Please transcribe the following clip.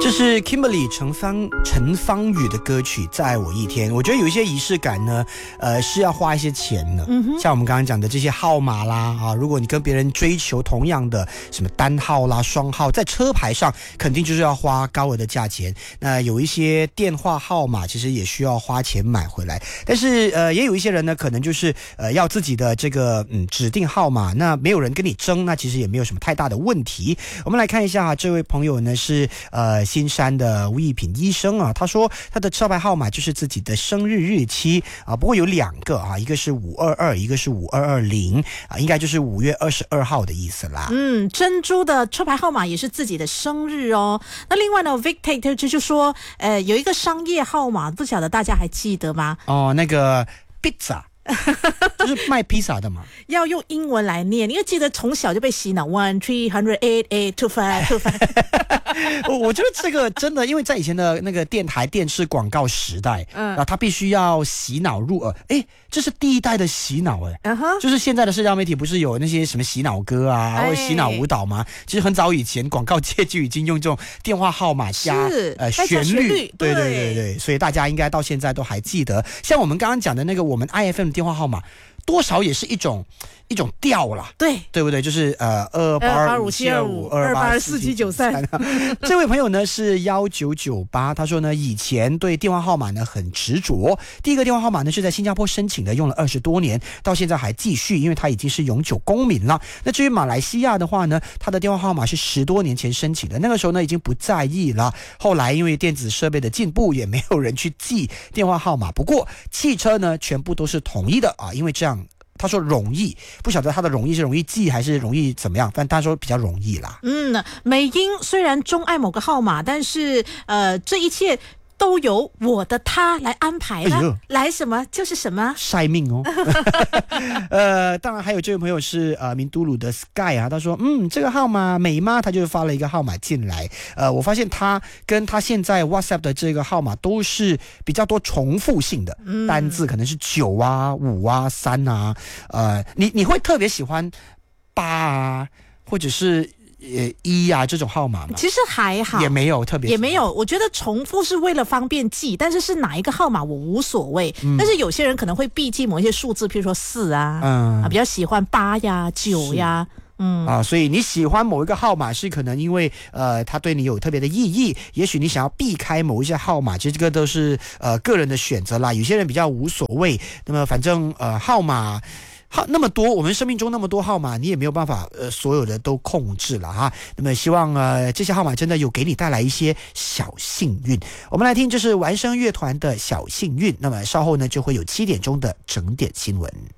这是 Kimberly 陈芳语的歌曲《再爱我一天》。我觉得有一些仪式感呢，是要花一些钱的。像我们刚刚讲的这些号码啦，如果你跟别人追求同样的什么单号啦、双号，在车牌上肯定就是要花高额的价钱。那有一些电话号码其实也需要花钱买回来。但是也有一些人呢，可能就是要自己的这个指定号码，那没有人跟你争，那其实也没有什么太大的问题。我们来看一下这位朋友呢是新山的吴义品医生啊，他说他的车牌号码就是自己的生日日期啊，不过有两个啊，一个是522，一个是5220啊，应该就是5月22号的意思啦。 珍珠的车牌号码也是自己的生日哦。那另外呢 Victor 就说有一个商业号码，不晓得大家还记得吗？ 那个 pizza 就是卖披萨的嘛， 要用英文来念，因为记得从小就被洗脑 1-300-8825。 我觉得这个真的，因为在以前的那个电台电视广告时代，然后他必须要洗脑入耳。这是第一代的洗脑就是现在的社交媒体不是有那些什么洗脑歌啊，或者洗脑舞蹈吗？其实很早以前广告界就已经用这种电话号码加旋律，对，所以大家应该到现在都还记得。像我们刚刚讲的那个我们 IFM 电话号码，多少也是一种调啦，对不对？就是2857252844793。这位朋友呢是1998，他说呢以前对电话号码呢很执着，第一个电话号码呢是在新加坡申请的，用了20多年，到现在还继续，因为他已经是永久公民了。那至于马来西亚的话呢，他的电话号码是10多年前申请的，那个时候呢已经不在意了，后来因为电子设备的进步，也没有人去记电话号码。不过汽车呢全部都是统一的啊，因为这样他说容易，不晓得他的容易是容易记还是容易怎么样，但他说比较容易啦。 美英虽然钟爱某个号码，但是这一切都由我的他来安排了，来什么就是什么， 晒命哦。当然还有这位朋友是明都鲁的 Sky 啊，他说这个号码美吗？他就发了一个号码进来。我发现他跟他现在 WhatsApp 的这个号码都是比较多重复性的单字，可能是9啊、5啊、3啊。你会特别喜欢8啊，或者是1啊这种号码吗？ 其实还好， 也没有特别， 也没有。我觉得重复是为了方便记，但是哪一个号码我无所谓。但是有些人可能会避忌某一些数字，譬如说4啊，比较喜欢8呀、9呀。 所以你喜欢某一个号码是可能因为它对你有特别的意义，也许你想要避开某一些号码，其实这个都是个人的选择啦。有些人比较无所谓，那么反正号码那么多，我们生命中那么多号码，你也没有办法所有的都控制了哈。那么希望这些号码真的有给你带来一些小幸运。我们来听，这是完声乐团的小幸运。那么稍后呢就会有7点钟的整点新闻。